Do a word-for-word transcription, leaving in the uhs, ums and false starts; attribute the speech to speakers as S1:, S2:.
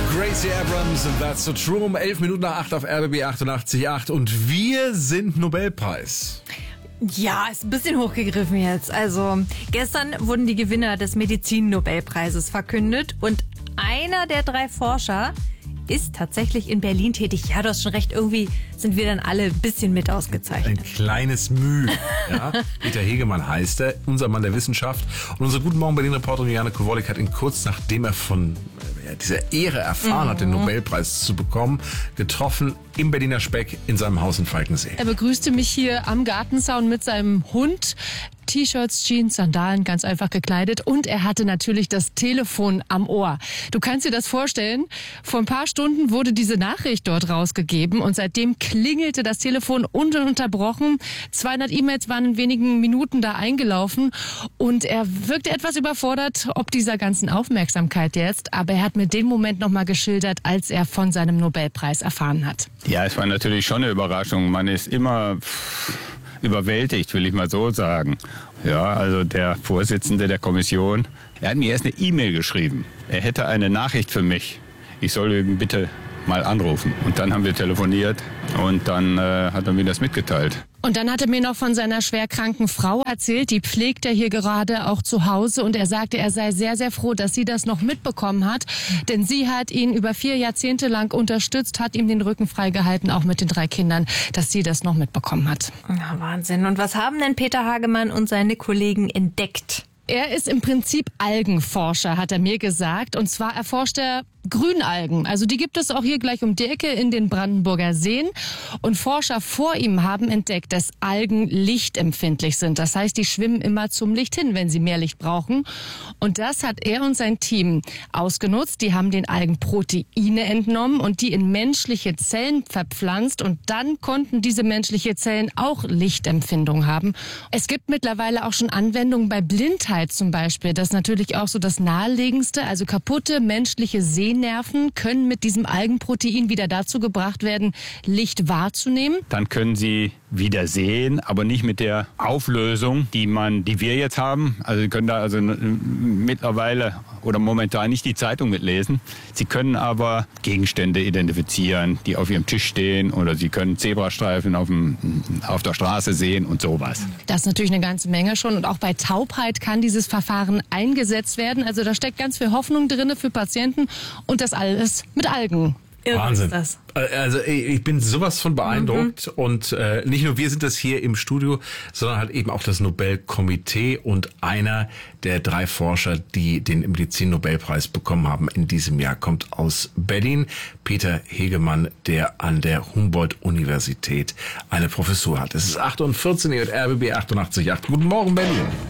S1: Gracie Abrams und That's so True um elf Minuten nach acht auf R B B achtundachtzig Komma acht und wir sind Nobelpreis.
S2: Ja, ist ein bisschen hochgegriffen jetzt. Also gestern wurden die Gewinner des Medizin-Nobelpreises verkündet und einer der drei Forscher ist tatsächlich in Berlin tätig. Ja, du hast schon recht, irgendwie sind wir dann alle ein bisschen mit ausgezeichnet.
S1: Ein kleines Mühe. Ja? Peter Hegemann heißt er, unser Mann der Wissenschaft. Und unsere Guten Morgen Berlin-Reporterin Juliane Kowalik hat ihn kurz nachdem er von ja, dieser Ehre erfahren mhm. hat, den Nobelpreis zu bekommen, getroffen im Berliner Speck in seinem Haus in Falkensee.
S3: Er begrüßte mich hier am Gartenzaun mit seinem Hund. T-Shirts, Jeans, Sandalen, ganz einfach gekleidet. Und er hatte natürlich das Telefon am Ohr. Du kannst dir das vorstellen, vor ein paar Stunden wurde diese Nachricht dort rausgegeben und seitdem klingelte das Telefon ununterbrochen. zweihundert E-Mails waren in wenigen Minuten da eingelaufen und er wirkte etwas überfordert, ob dieser ganzen Aufmerksamkeit jetzt. Aber er hat mir den Moment nochmal geschildert, als er von seinem Nobelpreis erfahren hat.
S4: Ja, es war natürlich schon eine Überraschung. Man ist immer überwältigt, will ich mal so sagen. Ja, also der Vorsitzende der Kommission, er hat mir erst eine E-Mail geschrieben. Er hätte eine Nachricht für mich. Ich soll ihn bitte mal anrufen. Und dann haben wir telefoniert und dann äh, hat er mir das mitgeteilt.
S3: Und dann hat er mir noch von seiner schwerkranken Frau erzählt, die pflegt er hier gerade auch zu Hause und er sagte, er sei sehr, sehr froh, dass sie das noch mitbekommen hat, denn sie hat ihn über vier Jahrzehnte lang unterstützt, hat ihm den Rücken freigehalten, auch mit den drei Kindern, dass sie das noch mitbekommen hat.
S2: Ja, Wahnsinn. Und was haben denn Peter Hagemann und seine Kollegen entdeckt?
S3: Er ist im Prinzip Algenforscher, hat er mir gesagt. Und zwar erforscht er Grünalgen. Also die gibt es auch hier gleich um die Ecke in den Brandenburger Seen. Und Forscher vor ihm haben entdeckt, dass Algen lichtempfindlich sind. Das heißt, die schwimmen immer zum Licht hin, wenn sie mehr Licht brauchen. Und das hat er und sein Team ausgenutzt. Die haben den Algen Proteine entnommen und die in menschliche Zellen verpflanzt. Und dann konnten diese menschliche Zellen auch Lichtempfindung haben. Es gibt mittlerweile auch schon Anwendungen bei Blindheit zum Beispiel. Das ist natürlich auch so das Naheliegendste. Also kaputte menschliche Sehnerven können mit diesem Algenprotein wieder dazu gebracht werden, Licht wahrzunehmen.
S4: Dann können sie wieder sehen, aber nicht mit der Auflösung, die man, die wir jetzt haben. Also sie können da also mittlerweile oder momentan nicht die Zeitung mitlesen. Sie können aber Gegenstände identifizieren, die auf ihrem Tisch stehen, oder sie können Zebrastreifen auf, dem, auf der Straße sehen und sowas.
S3: Das ist natürlich eine ganze Menge schon. Und auch bei Taubheit kann dieses Verfahren eingesetzt werden. Also da steckt ganz viel Hoffnung drin für Patienten und das alles mit Algen.
S1: Wahnsinn. Das. Also ich bin sowas von beeindruckt mhm. und äh, nicht nur wir sind das hier im Studio, sondern halt eben auch das Nobelkomitee und einer der drei Forscher, die den Medizin-Nobelpreis bekommen haben in diesem Jahr, kommt aus Berlin. Peter Hegemann, der an der Humboldt-Universität eine Professur hat. Es ist acht Uhr vierzehn, R B B achtundachtzig Komma acht. Guten Morgen, Berlin.